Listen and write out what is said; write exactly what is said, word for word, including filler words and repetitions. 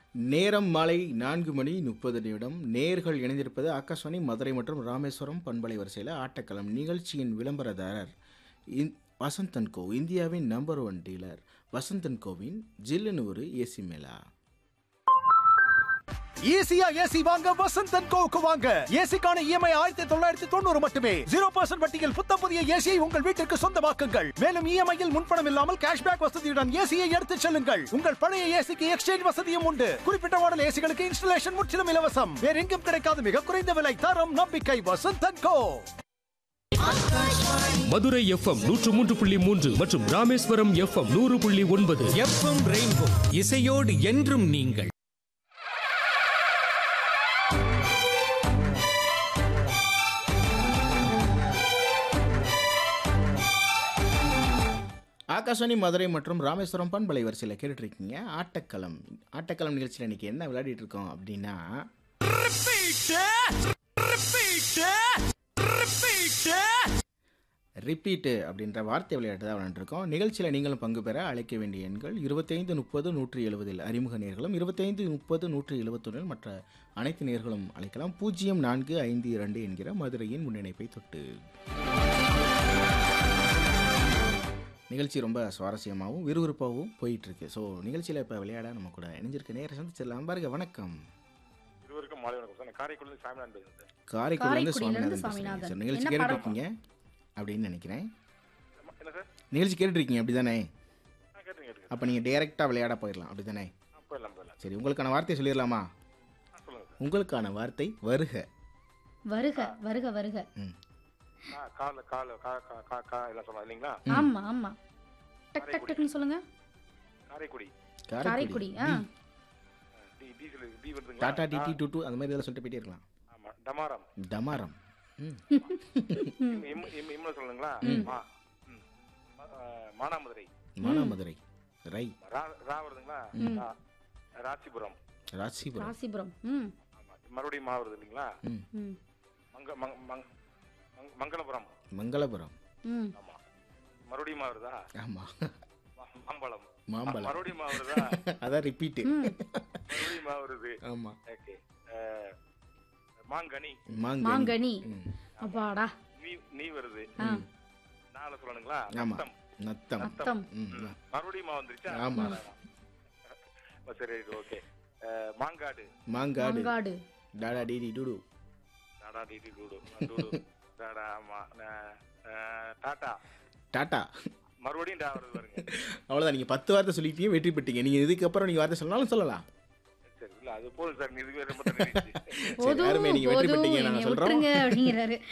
நேரம் மாலை நான்கு மணி முப்பது நிமிடம். நேயர்கள் இணைந்திருப்பது ஆகாஷ்வாணி மதுரை மற்றும் ராமேஸ்வரம் பண்பலை வரிசையில் ஆட்டக்களம் நிகழ்ச்சியின் விளம்பரதாரர் இந் வசந்த் அண்ட் கோ, இந்தியாவின் number one dealer Vasanth and CoWIN ஜில்லுன்னு ஒரு ஏசி மேளா. ஈஸியா ஏசி வாங்க வசந்த் அண்ட் கோவுக்கு வாங்க. ஏசிக்கான இஎம்ஐ ஆயிரத்தி தொள்ளாயிரத்தி தொண்ணூறு மட்டுமே. ஜீரோ பர்சன்ட் வட்டியில் புத்தம் புதிய ஏசியை உங்கள் வீட்டிற்கு சொந்தமாக்குங்கள். மேலும் இஎம்ஐயில் முன்பணம் இல்லாமல் கேஷ்பேக் வசதியுடன் ஏசியை எடுத்துச் செல்லுங்கள். உங்கள் பழைய ஏசிக்கு எக்ஸ்சேஞ்ச் வசதியும் உண்டு. குறிப்பிட்ட மாடல் ஏசிகளுக்கு இன்ஸ்டலேஷன் முற்றிலும் இலவசம். வேற எங்கும் கிடைக்காத மிக குறைந்த விலை, தரம், நம்பிக்கை. Vasanth and go. Madurai FM நூற்று மூன்று புள்ளி மூன்று மற்றும் ராமேஸ்வரம் எஃப்எம் நூறு புள்ளி ஒன்பது. எஃப்எம் ரெயின்போ இசையோடு என்றும் நீங்கள். ஆகாஷ்வாணி மதுரை மற்றும் ராமேஸ்வரம் பண்பலை வரிசையில் கேட்டுட்ருக்கீங்க ஆட்டக்களம். ஆட்டக்களம் நிகழ்ச்சியில் இன்றைக்கி என்ன விளையாடிட்டு இருக்கோம் அப்படின்னா, ரிப்பீட்டு அப்படின்ற வார்த்தை விளையாட்டு தான் விளையாண்டுருக்கோம். நிகழ்ச்சியில் நீங்களும் பங்கு பெற அழைக்க வேண்டிய எண்கள் இருபத்தைந்து முப்பது நூற்றி எழுபதில் அறிமுக நேர்களும், இருபத்தைந்து முப்பது நூற்றி எழுபத்தொன்னில் மற்ற அனைத்து நேர்களும் அழைக்கலாம். பூஜ்ஜியம் நான்கு ஐந்து இரண்டு என்கிற மதுரையின் முன்னிணைப்பை தொட்டு. நிகழ்ச்சி ரொம்ப சுவாரஸ்யமாகவும் விறுவிறுப்பாகவும் போயிட்டுருக்கு. ஸோ நிகழ்ச்சியில் இப்போ விளையாட நம்ம கூட இணைஞ்சிருக்க நேரம் சந்திச்சிடலாம். பாருங்க, வணக்கம். இருவருக்கும் மாலை வணக்கம் சார். காரைக்குடியிலிருந்து சாமிநாதன் பேசுகிறேன் சார். காரைக்குடியிலேருந்து சுவாமிநாதன் பேசுகிறேன் சார். நிகழ்ச்சி கேட்டுருக்கீங்க அப்படின்னு நினைக்கிறேன். என்ன சார்? நிகழ்ச்சி கேட்டுருக்கீங்க அப்படி தானே? ஆ கேட்டுங்க கேட்டுங்க. அப்போ நீங்கள் டைரெக்டாக விளையாட போயிடலாம் அப்படி தானே? ஆ போயிடலாம் போயிடலாம். சரி, உங்களுக்கான வார்த்தை சொல்லிடலாமா? ஆ சொல்லுங்கள் சார். உங்களுக்கான வார்த்தை வருக. வருக வருக வருக. ம் ஆ கால கால கா கா கா கா எல்லாம் சொல்லலாம் இல்லைங்களா? ஆமா ஆமா. டக் டக் டக்னு சொல்லுங்க. காரைக்குடி. காரைக்குடி. ஆ டி டி சொல்லு டி வருதுங்களா? டாடா டிடி டூ டூ அந்த மாதிரி இதெல்லாம் சொல்லிட்டு போயிட்டே இருக்கலாம். ஆமா டமாரம். டமாரம். ம் இம் இம் இம் இம்ல சொல்லுங்களா? மா ம் மானாமதுரை. மானாமதுரை. ரை. ரா ரா வருதுங்களா? ரா ராசிபுரம். ராசிபுரம். ராசிபுரம். ம் ஆமா மறுபடியும் மா வருது இல்லைங்களா? ம் ம் மங்க மங் மங் மங்- மங்களபுரம். மங்களபுரம். ம் ஆமா மறுபடியும் மா வருதா? ஆமாம். மா- மாம்பழம். மாம்பழம். மறுபடியும் மா வருதா? அதான் ரிப்பீட்டு. மறுபடியும் மா வருது. ஆமாம். ஓகே. மாங்கனி. மாங்கனி. மாங்கனி. ம் அப்பாடா. நீ நீ வருது. ஆ நாளை சொல்லணுங்களா? ஆமா. நத்தம். நத்தம். அத்தம். ம் ம். மறுபடியும் மா வந்துருச்சா? ஆமா. ஆ, சரி இது okay. Mangadu. Mangadu. Mangadu. Tata DD dude. Tata DD dude. Dude. Tata ஆமா. ந- ஆ, டாடா. டாட்டா. மறுபடியும் டா வருது பாருங்க. அவ்வளோதான், நீங்கள் பத்து வார்த்தை சொல்லிட்டீங்க, வெற்றி பெற்றீங்க. நீங்கள் இதுக்கப்புறம் நீங்கள் வார்த்தை சொன்னாலும் சொல்லலாம். சரி இல்ல அது போதும் சார். இதுவே ரொம்ப தண்ணி. சரி, யாருமே நீங்கள் வெற்றி பெற்றீங்க நாங்கள் சொல்கிறோம். விட்டுருங்க அப்படிங்கிறாரு.